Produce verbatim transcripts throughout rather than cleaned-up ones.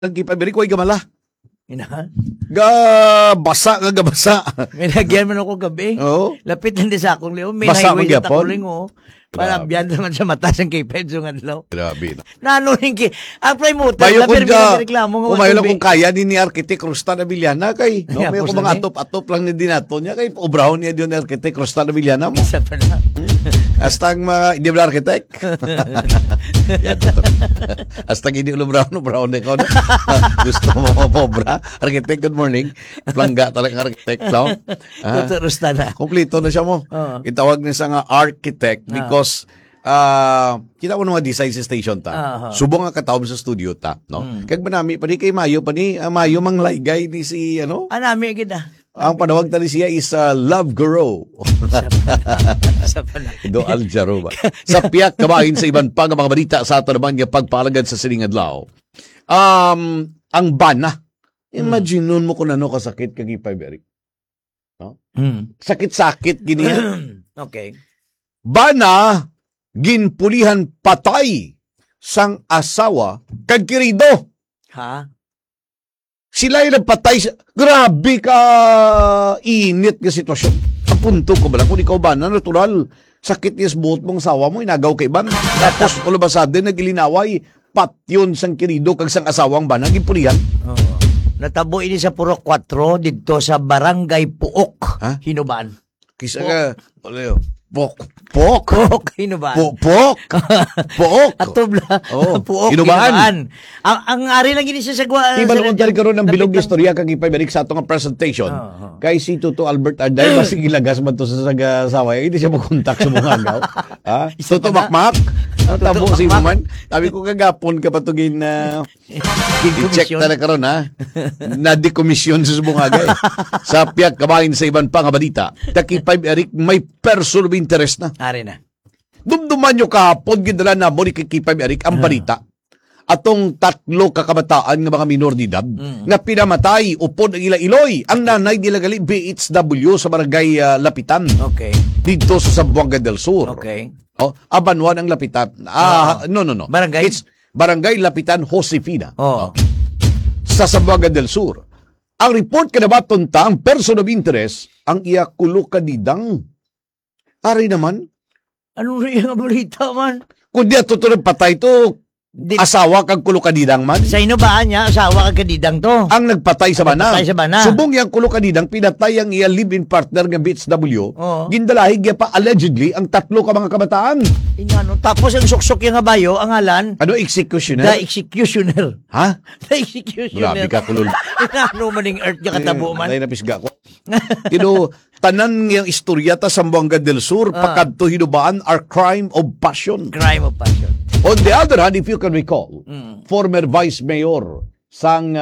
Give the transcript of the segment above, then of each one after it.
Nagkipabiri ko ay gamala. Ina. Gabasa nga gabasa. May nagyan man ako gabi. Oo. Lapit hindi sa akong liw. May Basa highway man sa gyapon? takuling oh. Para Grabe. biyan naman sa mata sa kay Pedro nga law. Grabe. No? Nano ning ki. Ang prime motor, Mayo lapir kung ka, reklamo nga. kumayo lang kung kaya ni ni Arkitek Rosta na Villana kay. No? Yeah, May post kung na mga ni. atop-atop lang ni dinato niya kay obrahon niya diyon ni Arkitek Rosta na Villana mo. Sa pala. Hasta ang mga hindi ba Arkitek? Hasta hindi ulo brown, brown ikaw na. Gusto mo mo pobra. Arkitek, good morning. Plangga talaga Arkitek. No? Ah, Tuto Rusta na. Kompleto na siya mo. Oo. Itawag niya sa nga architect because ah kita mo nga design sa station ta. Aha. Subong nga katawag sa studio ta, no? Kag manami pa ni kay Mayo pa ni ah, Mayo mang laygay ni si ano? Anami gid ah. Ang panawag ta ni siya is uh, Love Guru. Sa pala. Do Aljaro ba? Sa piyak kabahin sa iban pa nga mga balita sa ato naman nga pagpalagad sa sining adlaw. Um ang bana. Imagine nun mo kung ano kasakit kag ipay Eric. Hmm. Sakit-sakit gini. Okay. Bana ginpulihan patay sang asawa kag kirido. Ha? Sila yung nagpatay. sa- Grabe ka init nga sitwasyon. Ang punto ko bala, kung ikaw ba na natural, sakit yes buot mong sawa mo, inagaw kay ban. Tapos, ulabasad din, nagilinaway, patyon sang kirido kag sang asawang ba, nagipulihan. Oo. Natabo ini sa Purok four didto sa Barangay Puok, Ha? Hinubaan. Kisa ka, wala yun, pok, pok, Puok, Hinubaan. pok, pok, pok. Atubla. Oo. Puok, Hinubaan. Hinubaan. Ang, ang ari lang gini siya sa gwa. Di ba naman tayo karoon ng bilog Napitang- istorya kag ipay sa atong presentation. Oo. Kay si Tuto Albert Arday, basi gilagas man to sa saga-saway. Hindi siya makontak sa mga agaw. Ha? Isa Tuto pa na. Makmak. Ang Tuto tabo si Makmak. Muman. Sabi ko kagapon ka patugin na i-check Komisyon. na karon ha. Na dekomisyon sa bungagay. Sa piyak kabahin sa iban pa nga balita. Takipay Eric may person of interest na. Ari na. Dumduman nyo kahapon, gindala na mo ni Kikipay Eric ang balita. Atong tatlo kakabataan nga mga minor de edad nga pinamatay upod ang ila iloy. Ang nanay nila gali B H W sa barangay ah, Lapitan Okay. dito sa Zamboanga del Sur. Okay. Oh, Abanwan ang Lapitan. Ah, no no no. Barangay? It's Barangay Lapitan Josefina. Oh. Sa Zamboanga del Sur. Ang report kanabaton ta ang person of interest ang iya kulo kadidang. Ari naman Anong rin ang balita man? kundi ato to patay to Di, asawa kag kulo kadidang man. sa Hinubaan niya, asawa ka kadidang to. Ang nagpatay sa bana. Nagpatay sa bana. Subong yang kulo kadidang pinatay ang iya live-in partner nga B H W. Oo. Gindalahig ya pa allegedly ang tatlo ka mga kabataan. Ingano. Tapos ang suksok yung abayo, ang halan, Ano executioner? the executioner. Ha? The executioner. Grabe ka kulol. Ingano maning earth yung katabo man. Ay napisga ko. Kino tanan yang istorya ta sa Zamboanga del Sur Ah. pakadto hinubaan are crime of passion. Crime of passion. On the other hand, if you can recall, Mm. former vice mayor sang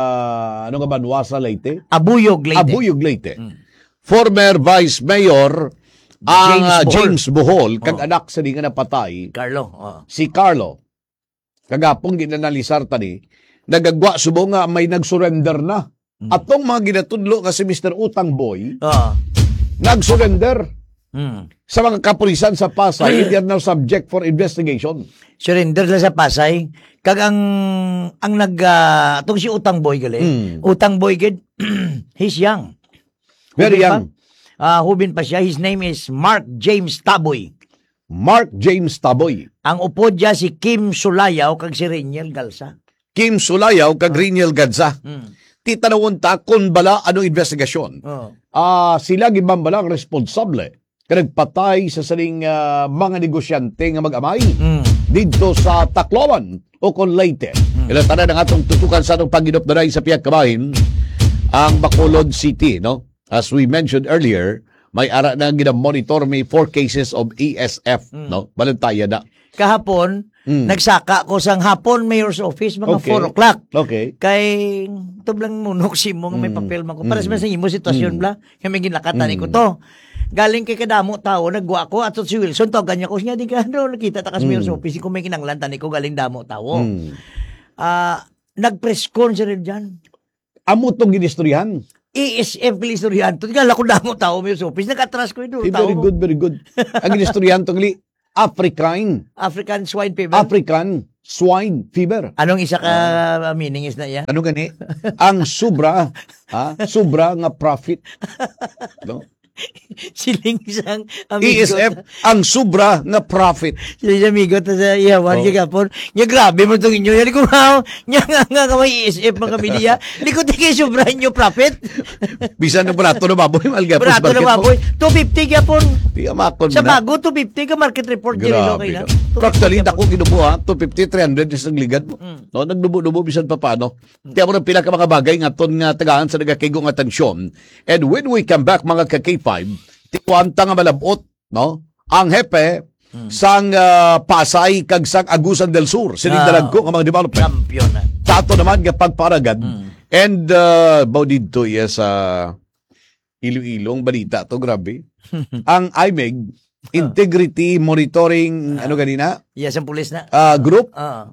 ah, ano nga ba Nuasa Leyte? Abuyog Leyte. Abuyog Leyte. Former Vice Mayor ang James ah, Bohol. James Bohol, kag Oh. anak sa di nga napatay, Carlo. Oh. si Carlo. Kagapong ginanalisar tani, nagagwa subo nga may nagsurrender na. Atong mga ginatudlo nga si Mister Utang Boy, Oh. nagsurrender Mm. sa mga kapulisan sa Pasay, they are now subject for investigation. Surrender lang sa Pasay. Kag ang ang nag uh, atong si Utang Boy gali. Mm. Utang Boy gid. He's young. Very Hubin young. Pa? Ah, hubin pa siya. His name is Mark James Taboy. Mark James Taboy, Ang upod niya si Kim Sulayaw kag si Reniel Galsa. Kim Sulayaw, kag Riniel Gadza. Mm. Titanawon ta kung bala anong investigasyon. Oh. Ah, sila gibambalang responsable kay nagpatay sa saling ah, mga negosyante nga mag-amay Mm. didto sa Tacloban o kon Leyte. Mm. Ilan tanan ang atong tutukan sa atong pagginupdaray sa Piak Kabahin ang Bacolod City, no? As we mentioned earlier, may ara na gina-monitor may four cases of E S F, no? Balantaya na. Kahapon, Mm. nagsaka ko sang hapon mayor's office mga Okay. four o'clock. Okay. Kay tublang munok si mo nga may Mm. papel man ko. Para sa sa imo sitwasyon Mm. bla, kami ginakatan Mm. ko to. Galing kay kadamo tao, nagwa ko ato si Wilson to ganya ko siya di ka no nakita ta kas mayor's Mm. office kung may kinanglan tani ko galing damo tao. Mm. Ah, nag-press con siya rin dyan. Amo tong ginistoryahan. E S F Pilistoryan. To gala ko damo tao mayor's office. Nag-atras ko ito. Eh, very good, very good. Ang ginistoryahan tong li African, African swine fever. African swine fever. Anong isa ka meaning is na iya? Ano gani? Ang sobra, ha? Sobra nga profit. No? Siling isang E S amigo. F, ang sobra nga profit. Siling amigo ta sa iyawan Oh. kay kapon. Nya grabe mo tong inyo. Yan ko ha. Nya nga nga ka may E S F mga media. Liko ti kay sobrahan nyo profit. Bisan na barato na baboy, malga Barato na baboy. two fifty gyapon. Di amakon Sa na. bago two fifty ka market report diri okay na. Grabe. Practically, dako ginubo ha. two fifty, three hundred is ang ligad mo. No, nagdubo-dubo bisan pa paano. Kaya mo ng pila ka mga bagay nga ton nga tagaan sa nagakigong atensyon. And when we come back mga ka K five, tikwanta nga malabot, no? Ang hepe sang ah, Pasay kag sang Agusan del Sur, sinigdalag ko nga mga development. Champion na. Tato naman nga pagparagad. And uh, bao dito yes sa Iloilo, ang balita to, grabe. Ang I M E G, Integrity Monitoring, ano ganina, Yes, ang pulis na. ah, group, Ah.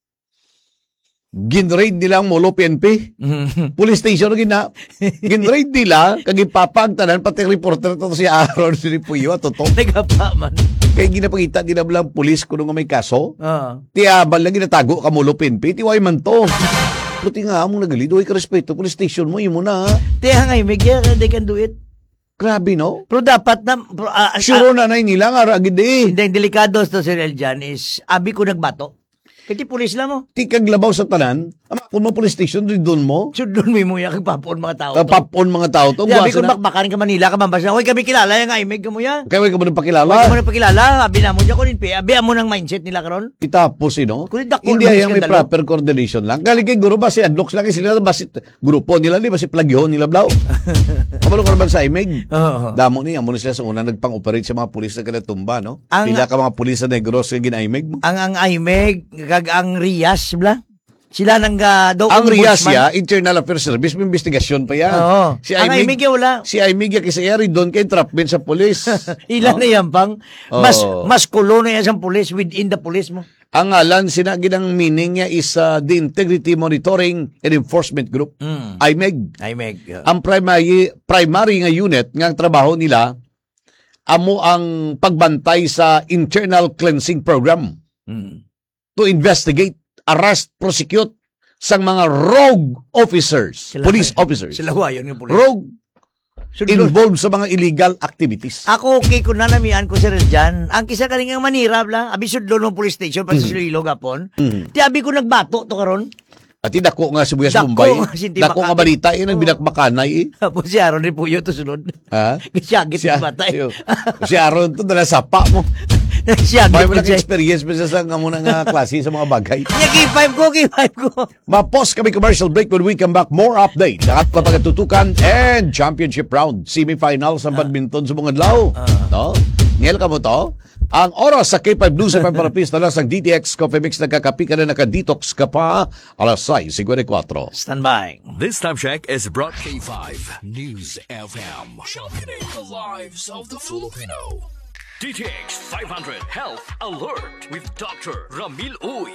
ginraid nilang molo P N P. Police station na gina. Ginraid nila, kag ipapagtanan, pati reporter to si Aaron, si Puyo, totoo. Nagapa man. Kaya ginapakita nila lang police kung nga may kaso. Ah. Tiyabal lang ginatago ka molo P N P, tiway man to. Puti nga mong nagalid, huwag ka respeto, police station mo, yun mo na. Tiya nga may kaya they can do it. Grabe, no? Pero dapat na pro- ah, ah, Sure na na nila nga, ragid eh. Hindi, ang delikado to Sir Eljan is abi ko nagbato. Kasi pulis lang mo. Ti kag labaw sa tanan, ama kung mo police station doon mo, So doon mo mo yung papon mga tao. uh, papon mga tao to, Sabi ko buwasan na. bakbakan ka Manila ka mambasa. Hoy kami kilala yung I M E G ka mo yan. Kaya ka mo nang Hoy pakilala. ka mo na pakilala. Abi na mo dyan ko din. Abi mo ng mindset nila karon. Itapos, you know? Kundi dako Hindi ng ay may iskandalo. proper coordination lang. Galing kay guro ba si Adlocks lang sila ba si grupo nila ni ba si plagyo nila blaw. Kamalo ko naman sa I M E G. Oo. Damo ni amo ni sila sa una nagpang-operate sa mga pulis na kanatumba, no? Ang- Pila ka mga pulis na negros nga gin-I M E G mo. Ang ang I M E G kag ang Rias bla. Sila nang uh, daw Ang ombudsman. RIAS ya, Internal Affairs Service, may investigasyon pa yan. Oo. Si Ang I M E G wala. Si I M E G kasi yari doon kay entrapment sa pulis. Ilan No? na yan pang mas Oo. mas kulo na yan sa police within the police mo. Ang ngalan, sinaginang meaning niya is uh, the Integrity Monitoring and Enforcement Group, Mm. I M E G. I M E G. uh, Ang primary, primary nga unit nga ang trabaho nila, amo ang pagbantay sa Internal Cleansing Program mm. to investigate, arrest, prosecute sa mga rogue officers, Sila- police officers. Sila wayon ng police. Rogue Sundon. involved sa mga illegal activities. Ako okay ko na namian ko Sir Eljan. Ang kisa kaningang manirab lang. Abi sudlo ng police station pa sa Iloilo gapon. Mm. Ti abi ko nagbato to karon. At dako nga Sibuyas Dako Mumbai. nga, Sinti Dako nga Makati. balita, eh, nang binakbakanay eh. Tapos si Aaron Ripuyo to sunod. Ha? Siyagit Si, si bata. si, si Aaron to, dala sapa mo. Siyagit May mo mo siya. experience pa sa nga muna nga klase sa mga bagay. Nya K five ko, K five ko. Ma-pause kami commercial break when we come back. More update. At kapagatutukan and championship round. Semi-final sa badminton sa mga adlaw. No? Ngel ka mo to? Ang oras sa K five News F M para pista lang sa D T X Coffee Mix nagkakapi ka na naka-detox ka pa alas sais fifty-four. Stand by. This time check is brought K five News F M. Championing the lives of the Filipino. D T X five hundred Health Alert with Doctor Ramil Uy.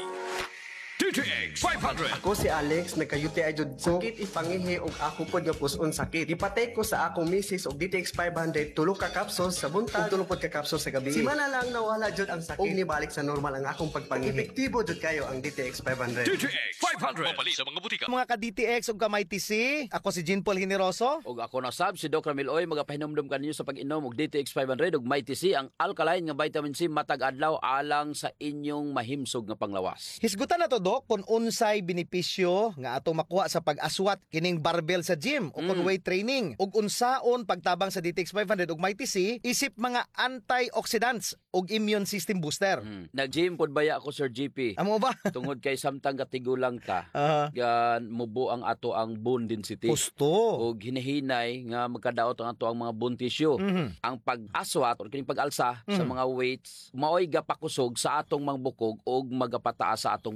D T X five hundred. Ako si Alex, nagka-U T I jud ko. Sakit ipangihi og ako pod nga puson sakit. Ipatay ko sa akong misis og D T X five hundred tulo ka capsules sa buntag ug tulo pod ka capsules sa gabi. Si mana lang nawala jud ang sakit. Og nibalik sa normal ang akong pagpangihi. Epektibo jud kayo ang D T X five hundred. D T X five hundred. Mapali sa mga butika. Mga ka-D T X ug ka-M I T C, ako si Jean Paul Generoso. Og ako na sab si Doc Ramil Oy magapahinomdom kanyo sa pag-inom og D T X five hundred ug M I T C ang alkaline nga vitamin C matag adlaw alang sa inyong mahimsog nga panglawas. Hisgutan na to, Dok, kung unsay benepisyo nga ato makuha sa pag-aswat kining barbell sa gym o kung Mm. weight training. Ug unsaon pagtabang sa D T X five hundred ug M I T C, isip mga antioxidants ug immune system booster. Hmm. Nag-gym pod baya ako Sir G P. Amo ba? Tungod kay samtang katigulang ta, Ah, gan mubo ang ato ang bone density. Gusto. Og hinahinay nga magkadaot ang ato ang mga bone tissue. Mhm. Ang pag-aswat o kining pag-alsa sa Mm. mga weights maoy gapakusog sa atong mga bukog og magapataas sa atong bone density.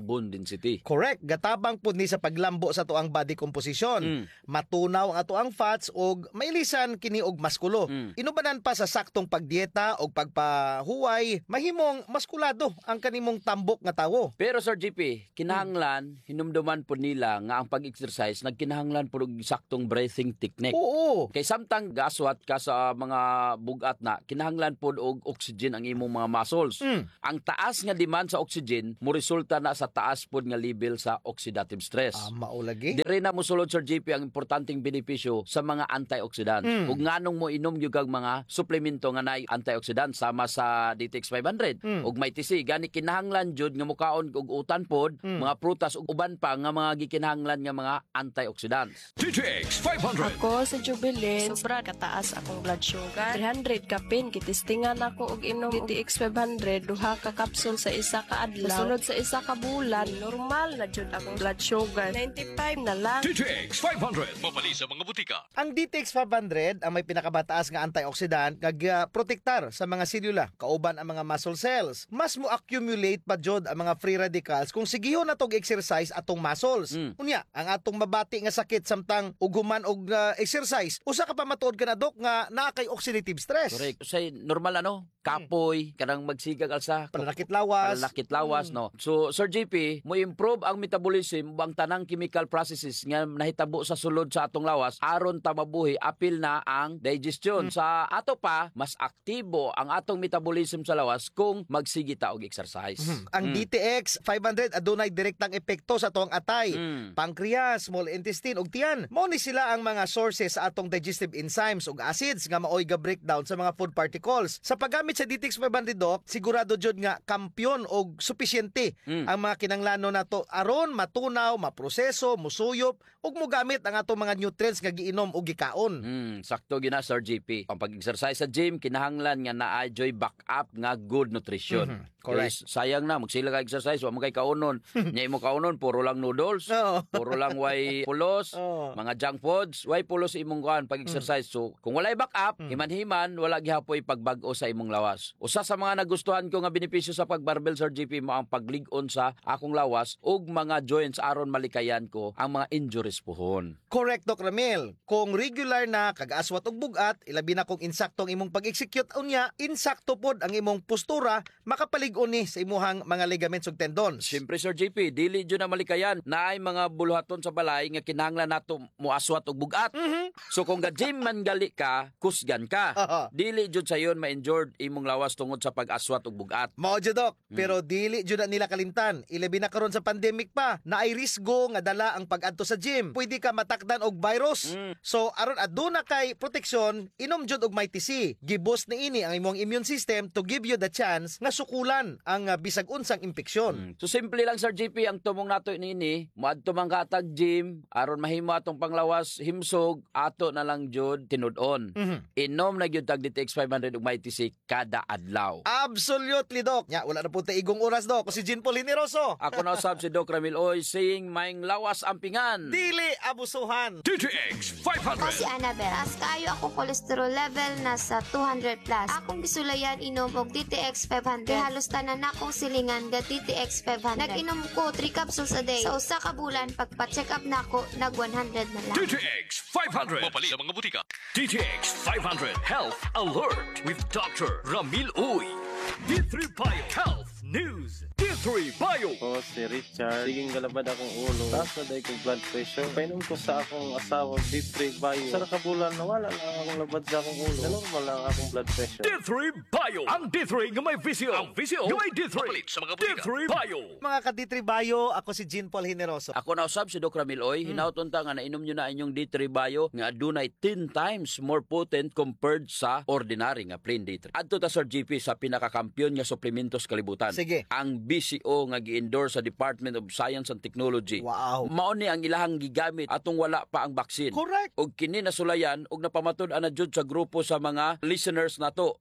density. Correct. Gatabang pud ni sa paglambo sa tuang body composition. Mm. Matunaw ang atuang fats og mailisan kini og maskulo. Mm. Inubanan pa sa saktong pagdieta og pagpahuway, mahimong maskulado ang kanimong tambok nga tawo. Pero Sir G P, kinahanglan, hinumduman po nila nga ang pag-exercise, nagkinahanglan po og saktong breathing technique. Oo. Kay samtang gaswat ka sa mga bugat na, kinahanglan po og oxygen ang imong mga muscles. Mm. Ang taas nga demand sa oxygen, mo resulta na sa taas po nga level sa oxidative stress. Ah, maulagi. Di rin na musulod Sir G P ang importanteng benepisyo sa mga antioxidants. Mm. Ug nganong mo inom gyud kag mga suplemento nga nay antioxidants sama sa D T X five hundred Mm. ug may T C gani kinahanglan jud nga mukaon og utan pod, Mm. mga prutas ug uban pa nga mga gikinahanglan nga mga antioxidants. D T X five hundred. Ako sa Jubilee, sobra kataas akong blood sugar. three hundred ka pin, kitistingan ako og inom D T X five hundred, duha ka kapsul sa isa ka adlaw. Sunod sa isa ka bulan, normal na jud akong blood sugar. ninety-five na lang. D T X five hundred. Mapali sa mga butika. Ang D T X five hundred ang may pinakabataas nga antioxidant kag uh, protektar sa mga selula kauban ang mga muscle cells. Mas mo accumulate pa jud ang mga free radicals kung sigihon na tog exercise atong muscles. Mm. Unya, ang atong mabati nga sakit samtang uguman og uh, exercise, usa ka pa matuod ka na dok nga naa kay oxidative stress. Correct. Say normal ano, kapoy, kanang magsigag alsa, Pananakit lawas. pananakit lawas, no. So Sir G P, mo improve ang metabolism ug ang tanang chemical processes nga nahitabo sa sulod sa atong lawas aron ta mabuhi apil na ang digestion. Sa ato pa mas aktibo ang atong metabolism sa lawas kung magsigi ta og exercise. Ang D T X five hundred adunay direktang epekto sa tuang atay, Mm. pancreas, small intestine ug tiyan. Mao ni sila ang mga sources sa atong digestive enzymes ug acids nga maoy ga breakdown sa mga food particles. Sa paggamit sa D T X five hundred dok, sigurado jud nga kampyon og supisyente Mm. ang mga kinanglano nato aron matunaw, maproseso, musuyop ug mogamit ang atong mga nutrients nga giinom ug gikaon. Hmm, sakto gina Sir G P. Ang pag-exercise sa gym kinahanglan nga naa-joy backup nga good nutrition. Mhm, correct. Kaya sayang na magsila ka exercise wa mo kay kaunon. Nya mo kaunon puro lang noodles, Oo. puro lang way pulos, Oo. mga junk foods, way pulos imong kuan pag-exercise. So kung walay backup, himan-himan wala gihapoy pagbag-o sa imong lawas. Usa sa mga nagustuhan ko nga benepisyo sa pagbarbell Sir G P mo ang paglig-on sa akong lawas ug mga joints aron malikayan ko ang mga injuries puhon. Correct, Doc Ramil. Kung regular na kag-aswat og bugat, ilabi na kung insaktong imong pag-execute unya, insakto pod ang imong postura, makapalig-on ni sa imuhang mga ligaments ug tendons. Siyempre Sir G P, dili dyan na malikayan na ay mga buluhaton sa balay nga kinahanglan nato muaswat og bugat. So kung ga-gym man gali ka, kusgan ka. Oo. Dili jud sayon ma-injured imong lawas tungod sa pag-aswat og bugat. Mao jud, Doc, pero dili jud na nila kalimtan. Ilabi na karon sa pandemic pa, na ay risgo nga dala ang pag-adto sa gym. Pwede ka matakdan og virus. So aron aduna kay proteksyon, inom jud og may T C. Giboost ni ini ang imong immune system to give you the chance nga sukulan ang uh, bisag unsang impeksyon. So simple lang Sir G P ang tumong nato niini, moadto man ka tag gym aron mahimo atong panglawas himsog ato na lang jud tinud-on. Inom na gyud tag D T X five hundred ug may T C kada adlaw. Absolutely, Doc. Nya, wala na po tayo igong oras, Doc. Si Jean Paul Generoso. Ako na usab si Doc Ramil Oy saying maing lawas ampingan. Dili abusuhan. D T X five Ako hundred. si Annabel. As kaayo ako cholesterol level nasa two hundred plus. Akong gisulayan inom og D T X five hundred. Kay halos tanan akong silingan ga D T X five hundred. Nag-inom ko three capsules a day. Sa usa ka bulan pagpa-check up nako nag one hundred na lang. D T X five hundred. Mapali sa mga butika. D T X five hundred Health Alert with Doctor Ramil Uy. D three Bio Health News. D three Bio. Ako si Richard. Siging galabad akong ulo. Taas na dahil kong blood pressure. Painom ko sa akong asawa, D three Bio. Sa nakabulan, nawala lang akong labad sa akong ulo. Normal lang akong blood pressure. D three Bio. Ang D three nga may visio. Ang visio nga may D three. Mapalit sa mga butika. D three Bio. Mga ka-D three Bio, ako si Jean Paul Generoso. Ako na usab si Doc Ramil Oy, hinauton ta nga nainom nyo na inyong D three Bio nga adunay ten times more potent compared sa ordinary nga plain D three. Adto ta Sir G P sa pinakakampiyon nga suplementos kalibutan. Sige. Ang B C O nga gi-endorse sa Department of Science and Technology. Wow. Mao ni ang ilahang gigamit atong wala pa ang baksin. Correct. Og kini nasulayan og napamatud-an na jud sa grupo sa mga listeners nato. Mm.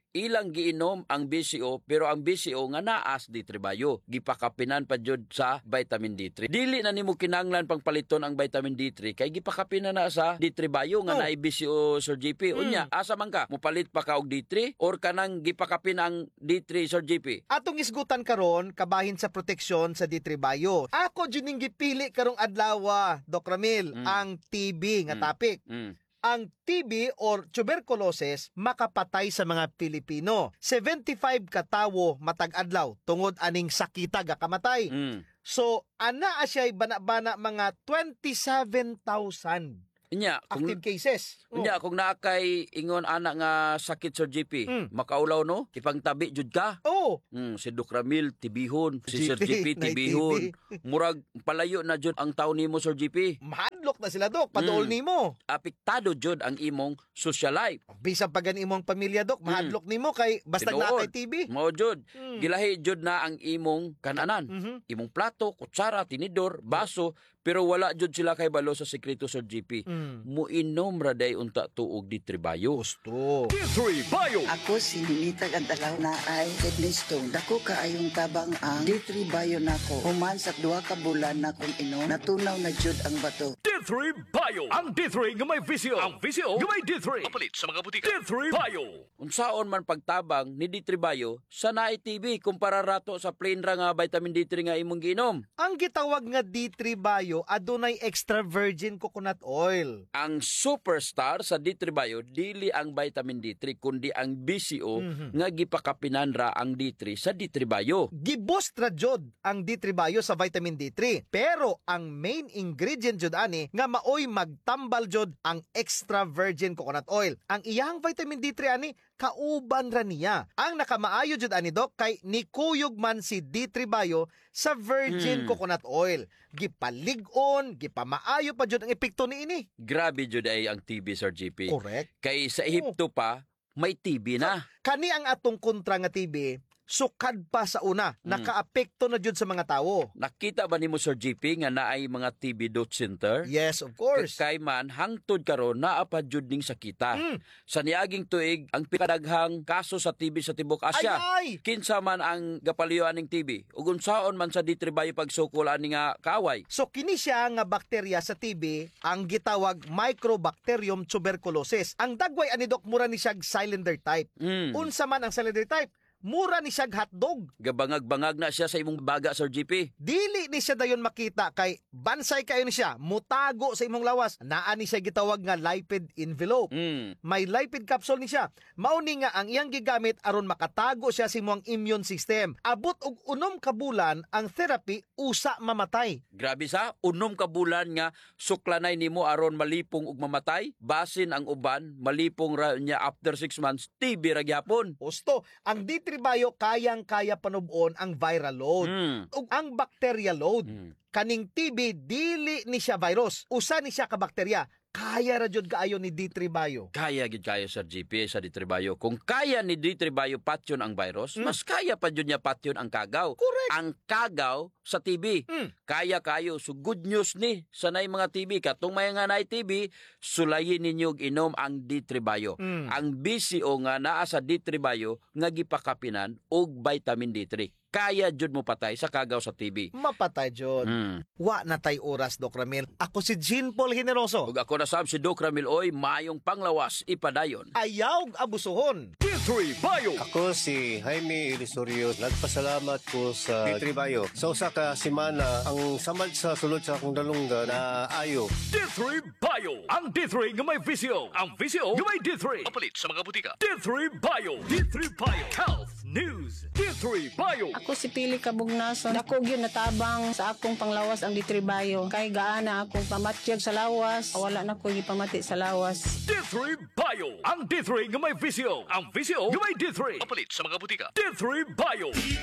ilang giinom ang B C O pero ang B C O nga naas D three Bio gipakapinan pa jud sa vitamin D three. Dili na nimo kinahanglan pang paliton ang vitamin D three kay gipakapinan na sa D three Bio nga Oh. naay B C O Sir J P. Unya, asa man ka mopalit pa ka og D three or kanang gipakapin ang D three Sir J P? Atong isgutan karon kabahin sa proteksyon sa D three Bio. Ako jud ning gipili karong adlaw, Doc Ramil, Mm. ang T B nga Mm. topic. Mm. Ang T B or tuberculosis makapatay sa mga Pilipino. seventy-five ka tawo matag adlaw tungod aning sakita ga kamatay. Mm. So ana asiya'y bana-bana mga twenty-seven thousand Unya, kung active cases. Oh. Unya, kung naakay ingon anak nga sakit Sir J P, Mm. makaulaw no, ipangtabi jud ka. Oh. Mm, si Doc Ramil tibihon, si J P, Sir J P nay tibihon. T B. Murag palayo na jud ang taon nimo Sir J P. Mahadlok na sila, Dok. Paduol Mm. nimo. Apektado jud ang imong social life. Bisan pa gani imong pamilya, Dok. Mahadlok nimo kay basta na Tinuod. kay T B. Mao jud. Mm. Gilahi jud na ang imong kananan. Mhm. Imong plato, kutsara, tinidor, baso, pero wala jud sila kay balo sa sekreto Sir J P. Mm. Muinom ra day unta tuog D three Bio. Gusto. D three Bio. Ako si Ninita Gantalaw na ay kidney stone. Dako kaayong tabang ang D three Bio nako. Human sa duha ka bulan na kung inom, natunaw na jud ang bato. D three Bio. Ang D three nga may V C O. Ang V C O nga may D three. Mapalit sa mga butika. D three Bio. Unsaon man pagtabang ni D three Bio sa naay T B kumpara rato sa plain ra nga vitamin D three nga imong giinom. Ang gitawag nga D three Bio adunay extra virgin coconut oil. Ang superstar sa D three Bio dili ang vitamin D three kundi ang B C O Mhm. nga gipakapinan ra ang D three sa D three Bio. Giboost ra jud ang D three Bio sa vitamin D three. Pero ang main ingredient jud ani nga maoy magtambal jud ang extra virgin coconut oil. Ang iyang vitamin D three ani kauban ra niya. Ang nakamaayo jud ani, Dok, kay nikuyog man si D three Bio sa virgin Mm. coconut oil. Gipalig-on, gipamaayo pa jud ang epekto niini. Grabe jud ay ang T B Sir J P. Correct. Kay sa Ehipto pa may T B na. Kani ang atong kontra nga T B, sukad pa sa una, nakaapekto na jud sa mga tawo. Nakita ba nimo Sir J P nga naay mga T B dot center? Yes, of course. Kay man hangtod karon naa pa jud ning sakita. Mm. Sa niaging tuig ang pikadaghang kaso sa T B sa tibuok Asya. Ay, ay! Kinsa man ang gapaliyuan ning T B ug unsaon man sa D three Bio pagsukol ani nga kaaway. So kini siya nga bakterya sa T B ang gitawag Microbacterium tuberculosis. Ang dagway ani, Dok, mura ni siya cylinder type. Mm. Unsa man ang cylinder type? Mura ni siya hotdog. Gabangag-bangag na siya sa imong baga Sir J P. Dili ni siya dayon makita kay bansay kayo ni siya, mutago sa imong lawas. Naa ni siya gitawag nga lipid envelope. Mm. May lipid capsule ni siya. Mauni nga ang iyang gigamit aron makatago siya sa imong immune system. Abot og unom ka bulan ang therapy usa mamatay. Grabe sa unom ka bulan nga suklanay nimo aron malipong ug mamatay. Basin ang uban malipong ra niya after six months T B ra gyapon. Gusto, ang D three Bio kayang-kaya panubon ang viral load Mm. ug ang bacteria load. Mm. Kaning T B dili ni siya virus, usa ni siya ka bakterya. Kaya ra jud kaayo ni D three Bio. Kaya gid kayo Sir J P sa D three Bio. Kung kaya ni D three Bio patyon ang virus, mas kaya pa jud niya patyon ang kagaw. Correct. Ang kagaw sa T B. Mm. Kaya kayo. So good news ni sa nay mga T B. Katong may nga nay T B, sulayin ninyo og inom ang D three Bio. Mm. Ang B C O nga naa sa D three Bio nga gipakapinan og vitamin D three. Kaya jud mo patay sa kagaw sa T B. Mapatay jud. Mm. Wa na tay oras, Doc Ramil. Ako si Jean Paul Generoso. Ug ako na sab si Doc Ramil Oy, mayong panglawas ipadayon. Ayaw abusuhon. D three Bio. Ako si Jaime Ilisorio. Nagpasalamat ko sa D three Bio. Sa usa ka semana, ang samad sa sulod sa akong dalungga na ayo. D three Bio. Ang D three nga may V C O. Ang V C O nga may D three. Mapalit sa mga butika. D three Bio. D three Bio. Health News. D three Bio. Ako si Pili Kabugnason. Dako gyud natabang sa akong panglawas ang D three Bio. Kay gaana akong pamatyag sa lawas. Wala na ko gipamati sa lawas. D three Bio. Ang D three nga may V C O. Ang V C O nga may D three. Mapalit sa mga butika. D three Bio.